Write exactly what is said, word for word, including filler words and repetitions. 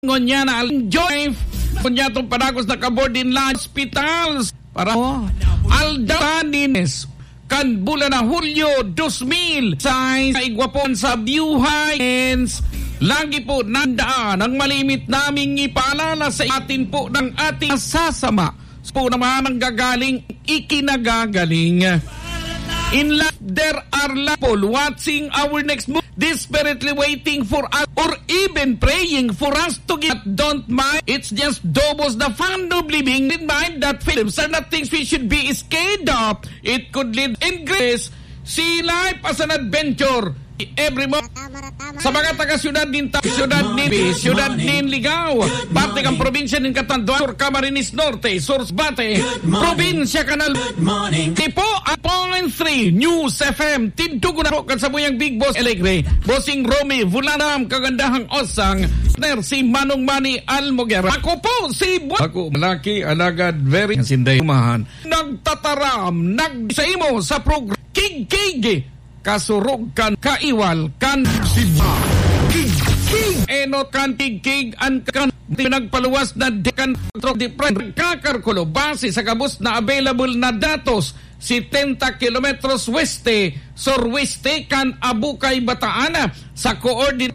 Ngonya na enjoy kunya tong panagos na kabord in hospitals para oh, aldanines kan bulan na Hulyo two thousand sa igwapon sa Buhayens. Lagi po nandaan ang malimit naming ipaalala sa atin po ng ating sasama po naman ang gagaling ikinagagaling. In life, there are people watching our next move, desperately waiting for us or even praying for us to get. Don't mind, it's just doubles the fun of living. In mind that films are not things we should be scared of. It could lead in grace. See life as an adventure. Every moment. Sa mga taga-syudad din ta, syudad ni syudad din Ligao, parte kang probinsya ng Catanduan, Camarines Norte, Sorsbate, probinsya kanal. Tipo Apollo three News F M, tindugo na po kan sa buyang Big Boss Alegre, Bossing Romy Vulanam, kagandahang Osang, Ner si Manong Mani Almoguera. Ako po si Bo. Ako malaki alagad very sinday umahan. Nagtataram, nagsaimo sa program Kig-Kig. Kasurog kan kaiwal kan siba kig-kig enot kan kig-kig an kan pinagpaluwas na dekan trok di friend kakarkulo base sa kabus na available na datos seventy kilometros weste surweste kan Abukay Bataana sa coordinate